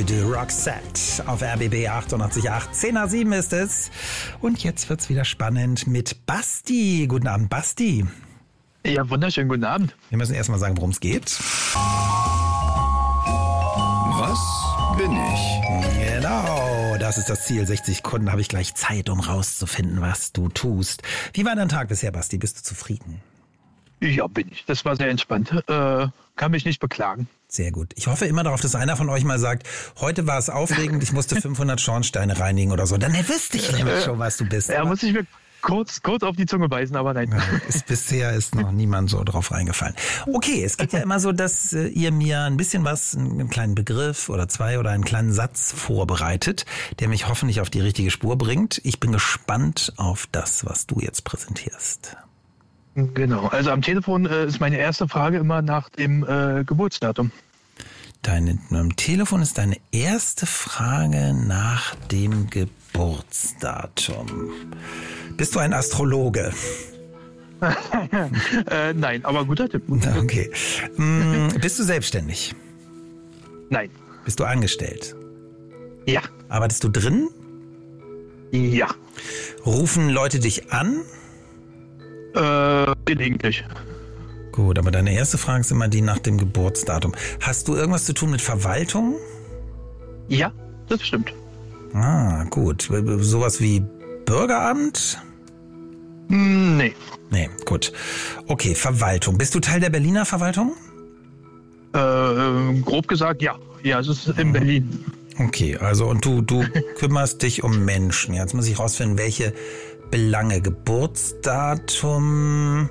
You Do, Roxette auf RBB 88.8. 10 nach 7 ist es. Und jetzt wird's wieder spannend mit Basti. Guten Abend, Basti. Ja, wunderschönen guten Abend. Wir müssen erstmal sagen, worum es geht. Was bin ich? Genau, das ist das Ziel. 60 Sekunden habe ich gleich Zeit, um rauszufinden, was du tust. Wie war dein Tag bisher, Basti? Bist du zufrieden? Ja, bin ich. Das war sehr entspannt. Kann mich nicht beklagen. Sehr gut. Ich hoffe immer darauf, dass einer von euch mal sagt, heute war es aufregend, ich musste 500 Schornsteine reinigen oder so. Dann wüsste ich nämlich schon, was du bist. Ja, muss ich mir kurz auf die Zunge beißen, aber nein. Ja, bisher ist noch niemand so drauf reingefallen. Okay, es geht ja immer so, dass ihr mir ein bisschen was, einen kleinen Begriff oder zwei oder einen kleinen Satz vorbereitet, der mich hoffentlich auf die richtige Spur bringt. Ich bin gespannt auf das, was du jetzt präsentierst. Genau, also am Telefon ist meine erste Frage immer nach dem Geburtsdatum. Am Telefon ist deine erste Frage nach dem Geburtsdatum. Bist du ein Astrologe? Nein, aber guter Tipp. Okay. Bist du selbstständig? Nein. Bist du angestellt? Ja. Arbeitest du drin? Ja. Rufen Leute dich an? Gelegentlich. Gut, aber deine erste Frage ist immer die nach dem Geburtsdatum. Hast du irgendwas zu tun mit Verwaltung? Ja, das stimmt. Ah, gut. Sowas wie Bürgeramt? Nee. Nee, gut. Okay, Verwaltung. Bist du Teil der Berliner Verwaltung? Grob gesagt, ja. Ja, es ist in Berlin. Okay, also und du kümmerst dich um Menschen. Jetzt muss ich rausfinden, welche Belange. Geburtsdatum.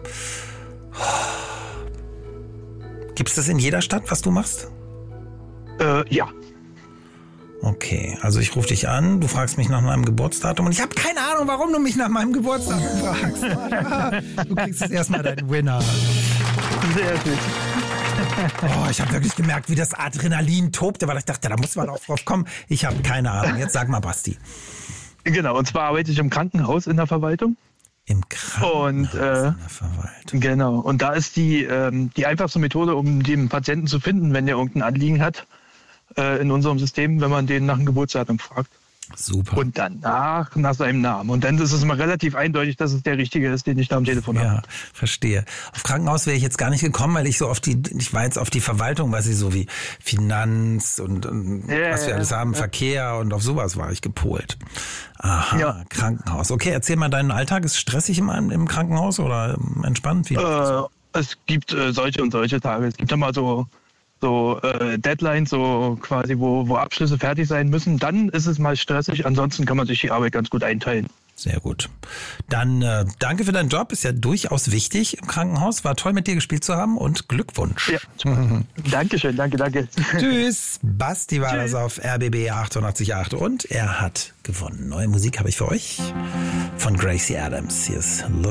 Gibt es das in jeder Stadt, was du machst? Ja. Okay, also ich rufe dich an, du fragst mich nach meinem Geburtsdatum und ich habe keine Ahnung, warum du mich nach meinem Geburtsdatum fragst. Du kriegst jetzt erstmal deinen Winner. Sehr gut. Oh, ich habe wirklich gemerkt, wie das Adrenalin tobte, weil ich dachte, da muss man auch drauf kommen. Ich habe keine Ahnung. Jetzt sag mal, Basti. Genau, und zwar arbeite ich im Krankenhaus in der Verwaltung. Im Krankenhaus in der Verwaltung. Genau, und da ist die einfachste Methode, um den Patienten zu finden, wenn der irgendein Anliegen hat, in unserem System, wenn man den nach dem Geburtsdatum fragt. Super. Und danach nach seinem Namen. Und dann ist es mal relativ eindeutig, dass es der Richtige ist, den ich da am Telefon habe. Ja, verstehe. Auf Krankenhaus wäre ich jetzt gar nicht gekommen, weil ich war jetzt auf die Verwaltung, weiß ich, so wie Finanz und was wir alles haben, Verkehr und auf sowas war ich gepolt. Aha, ja. Krankenhaus. Okay, erzähl mal deinen Alltag. Ist stressig im Krankenhaus oder entspannt? Es gibt solche und solche Tage. Es gibt ja mal so Deadlines, so quasi, wo Abschlüsse fertig sein müssen. Dann ist es mal stressig. Ansonsten kann man sich die Arbeit ganz gut einteilen. Sehr gut. Dann danke für deinen Job. Ist ja durchaus wichtig im Krankenhaus. War toll, mit dir gespielt zu haben und Glückwunsch. Ja. Dankeschön, danke. Tschüss. Basti war das auf RBB 88.8 und er hat gewonnen. Neue Musik habe ich für euch von Gracie Adams. Hier ist Look